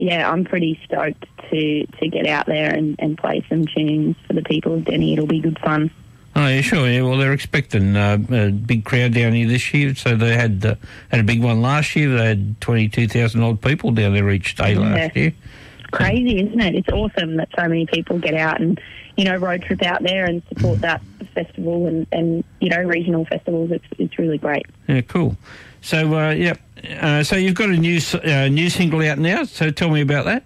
I'm pretty stoked to get out there and play some tunes for the people of Denny. It'll be good fun. Oh, yeah, sure. Yeah, well, they're expecting a big crowd down here this year. So they had a big one last year. They had 22,000 odd people down there each day last year. It's crazy, isn't it? It's awesome that so many people get out and, road trip out there and support that festival and regional festivals. It's really great. Yeah, cool. So, so you've got a new single out now. So tell me about that.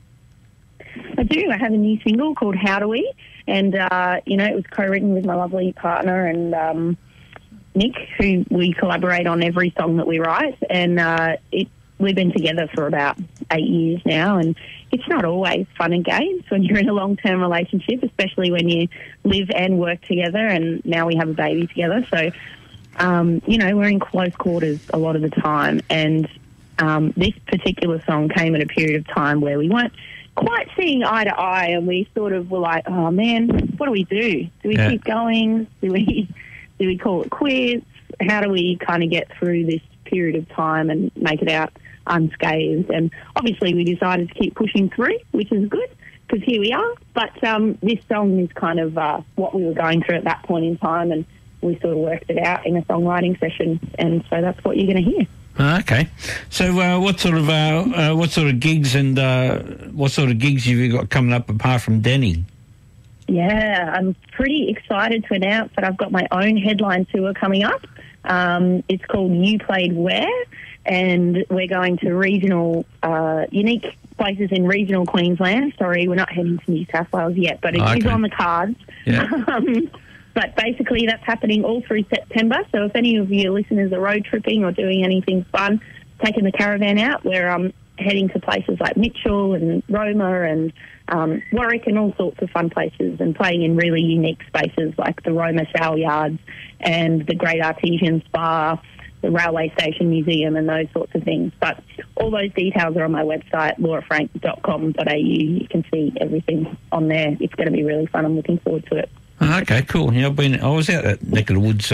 I do. I have a new single called How Do We? And, it was co-written with my lovely partner and Nick, who we collaborate on every song that we write. And we've been together for about 8 years now. And it's not always fun and games when you're in a long-term relationship, especially when you live and work together. And now we have a baby together. So, we're in close quarters a lot of the time. And this particular song came at a period of time where we weren't quite seeing eye to eye, and we sort of were like, oh man, what do we do? Do we keep going? Do we call it quits? How do we kind of get through this period of time and make it out unscathed? And obviously we decided to keep pushing through, which is good because here we are. But this song is kind of what we were going through at that point in time, and we sort of worked it out in a songwriting session, and so that's what you're going to hear. Okay, so what sort of gigs and what sort of gigs have you got coming up apart from Denny? Yeah, I'm pretty excited to announce that I've got my own headline tour coming up. It's called You Played Where, and we're going to regional, unique places in regional Queensland. Sorry, we're not heading to New South Wales yet, but it is on the cards. Yeah. But basically that's happening all through September. So if any of your listeners are road tripping or doing anything fun, taking the caravan out, we're heading to places like Mitchell and Roma and Warwick and all sorts of fun places, and playing in really unique spaces like the Roma Sale Yards and the Great Artesian Spa, the Railway Station Museum and those sorts of things. But all those details are on my website, laurafrank.com.au. You can see everything on there. It's going to be really fun. I'm looking forward to it. Okay, cool. Yeah, I was out that neck of the woods,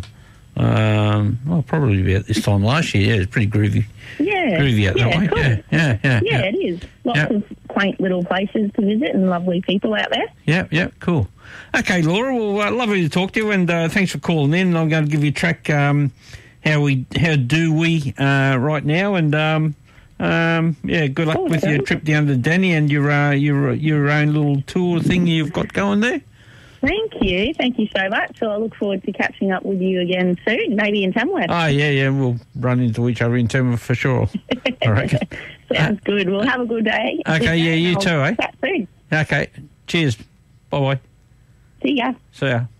probably about this time last year. Yeah, it's pretty groovy. Yeah. Groovy out that way. Cool. Yeah, it is. Lots of quaint little places to visit and lovely people out there. Yeah, cool. Okay, Laura, well, lovely to talk to you, and thanks for calling in. I'm going to give you a track, How Do We, right now, and good luck with your trip down to Denny and your own little tour thing you've got going there. Thank you so much. So I look forward to catching up with you again soon, maybe in Tamworth. Oh, yeah, we'll run into each other in Tamworth for sure. All right. Sounds good. Well, have a good day. Okay, yeah, you too, eh? Chat soon. Okay, cheers. Bye-bye. See ya. See ya.